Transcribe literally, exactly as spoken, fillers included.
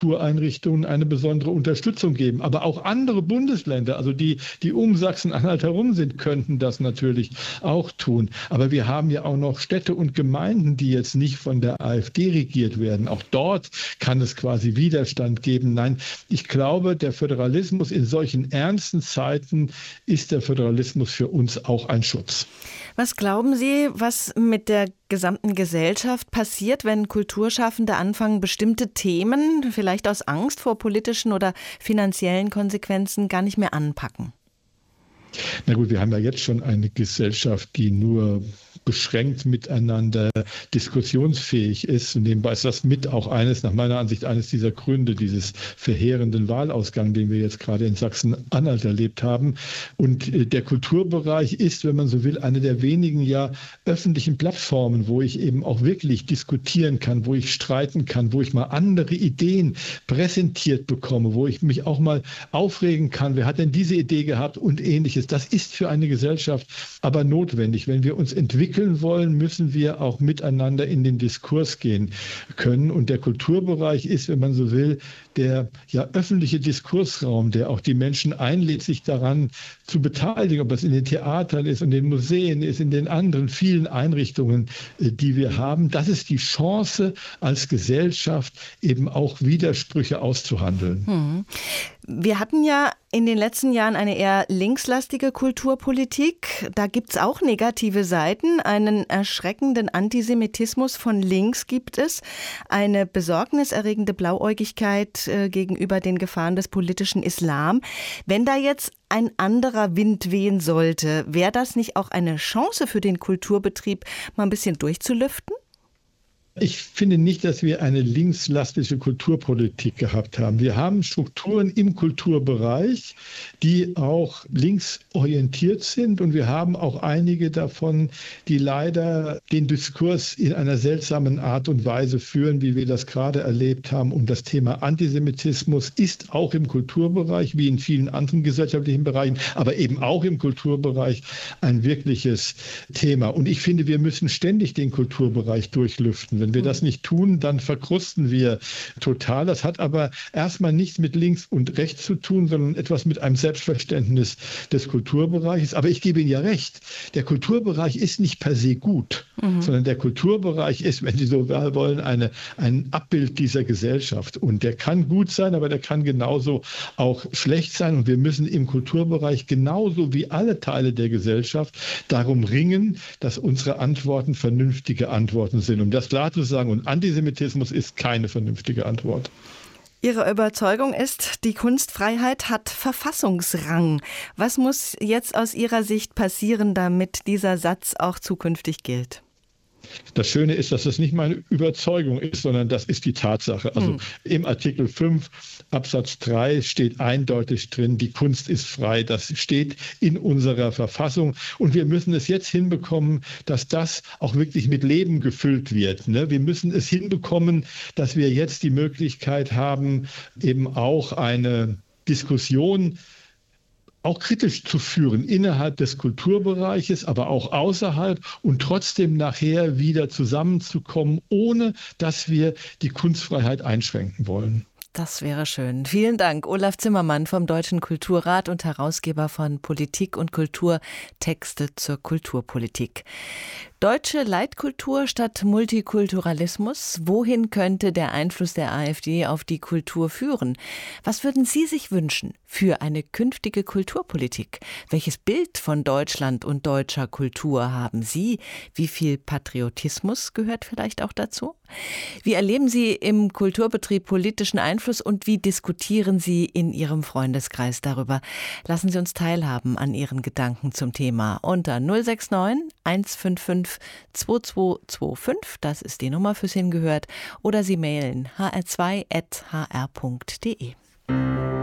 Kultureinrichtungen eine besondere Unterstützung geben. Aber auch andere Bundesländer, also die, die um Sachsen-Anhalt herum sind, könnten das natürlich auch tun. Aber wir haben ja auch noch Städte und Gemeinden, die jetzt nicht von der AfD regiert werden. Auch dort kann es quasi Widerstand geben. Nein, ich glaube, der Föderalismus in solchen ernsten Zeiten ist der Föderalismus für uns auch ein Schutz. Was glauben Sie, was mit der gesamten Gesellschaft passiert, wenn Kulturschaffende anfangen, bestimmte Themen, vielleicht aus Angst vor politischen oder finanziellen Konsequenzen, gar nicht mehr anpacken? Na gut, wir haben ja jetzt schon eine Gesellschaft, die nur beschränkt miteinander diskussionsfähig ist. Und nebenbei ist das mit auch eines, nach meiner Ansicht, eines dieser Gründe dieses verheerenden Wahlausgang, den wir jetzt gerade in Sachsen-Anhalt erlebt haben. Und der Kulturbereich ist, wenn man so will, eine der wenigen ja öffentlichen Plattformen, wo ich eben auch wirklich diskutieren kann, wo ich streiten kann, wo ich mal andere Ideen präsentiert bekomme, wo ich mich auch mal aufregen kann. Wer hat denn diese Idee gehabt und Ähnliches? Das ist für eine Gesellschaft aber notwendig. Wenn wir uns entwickeln wollen, müssen wir auch miteinander in den Diskurs gehen können. Und der Kulturbereich ist, wenn man so will, der ja öffentliche Diskursraum, der auch die Menschen einlädt, sich daran zu beteiligen, ob das in den Theatern ist, in den Museen ist, in den anderen vielen Einrichtungen, die wir haben. Das ist die Chance als Gesellschaft, eben auch Widersprüche auszuhandeln. Hm. Wir hatten ja in den letzten Jahren eine eher linkslastige Kulturpolitik. Da gibt es auch negative Seiten. Einen erschreckenden Antisemitismus von links gibt es. Eine besorgniserregende Blauäugigkeit äh, gegenüber den Gefahren des politischen Islam. Wenn da jetzt ein anderer Wind wehen sollte, wäre das nicht auch eine Chance für den Kulturbetrieb, mal ein bisschen durchzulüften? Ich finde nicht, dass wir eine linkslastige Kulturpolitik gehabt haben. Wir haben Strukturen im Kulturbereich, die auch linksorientiert sind. Und wir haben auch einige davon, die leider den Diskurs in einer seltsamen Art und Weise führen, wie wir das gerade erlebt haben. Und das Thema Antisemitismus ist auch im Kulturbereich, wie in vielen anderen gesellschaftlichen Bereichen, aber eben auch im Kulturbereich ein wirkliches Thema. Und ich finde, wir müssen ständig den Kulturbereich durchlüften. Wenn wir das nicht tun, dann verkrusten wir total. Das hat aber erstmal nichts mit links und rechts zu tun, sondern etwas mit einem Selbstverständnis des Kulturbereiches. Aber ich gebe Ihnen ja recht, der Kulturbereich ist nicht per se gut, mhm. sondern der Kulturbereich ist, wenn Sie so wollen, eine, ein Abbild dieser Gesellschaft. Und der kann gut sein, aber der kann genauso auch schlecht sein. Und wir müssen im Kulturbereich genauso wie alle Teile der Gesellschaft darum ringen, dass unsere Antworten vernünftige Antworten sind. Um das klar zu sagen, und Antisemitismus ist keine vernünftige Antwort. Ihre Überzeugung ist, die Kunstfreiheit hat Verfassungsrang. Was muss jetzt aus Ihrer Sicht passieren, damit dieser Satz auch zukünftig gilt? Das Schöne ist, dass das nicht meine Überzeugung ist, sondern das ist die Tatsache. Also hm. im Artikel fünf Absatz drei steht eindeutig drin, die Kunst ist frei. Das steht in unserer Verfassung. Und wir müssen es jetzt hinbekommen, dass das auch wirklich mit Leben gefüllt wird. Ne? Wir müssen es hinbekommen, dass wir jetzt die Möglichkeit haben, eben auch eine Diskussion auch kritisch zu führen innerhalb des Kulturbereiches, aber auch außerhalb und trotzdem nachher wieder zusammenzukommen, ohne dass wir die Kunstfreiheit einschränken wollen. Das wäre schön. Vielen Dank, Olaf Zimmermann vom Deutschen Kulturrat und Herausgeber von Politik und Kultur, Texte zur Kulturpolitik. Deutsche Leitkultur statt Multikulturalismus. Wohin könnte der Einfluss der AfD auf die Kultur führen? Was würden Sie sich wünschen für eine künftige Kulturpolitik? Welches Bild von Deutschland und deutscher Kultur haben Sie? Wie viel Patriotismus gehört vielleicht auch dazu? Wie erleben Sie im Kulturbetrieb politischen Einfluss und wie diskutieren Sie in Ihrem Freundeskreis darüber? Lassen Sie uns teilhaben an Ihren Gedanken zum Thema unter null sechs neun eins fünf fünf zwei zwei zwei fünf, das ist die Nummer fürs Hingehört, oder Sie mailen h r zwei at h r punkt d e.